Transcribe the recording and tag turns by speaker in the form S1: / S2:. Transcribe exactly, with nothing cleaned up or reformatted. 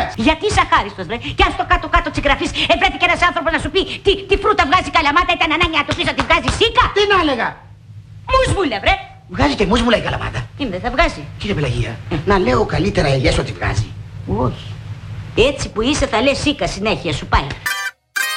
S1: Γιατί είσαι αχάριστος, βρε. Κι αν στο κάτω-κάτω της γραφής ευρέθηκε ένας άνθρωπος να σου πει τι, τι φρούτα βγάζει καλαμάτα, ήταν ανάγκη να του πεις ότι βγάζει σίκα.
S2: Τι να έλεγα.
S1: Μουσμούλα, βρε.
S2: Βγάζει και μουσμούλα η καλαμάτα.
S1: Τι δεν θα βγάζει.
S2: Κύριε Πελαγία, να λέω καλύτερα ελιές ότι βγάζει.
S1: Όχι. Έτσι που είσαι θα λες σίκα συνέχεια, σου πάει.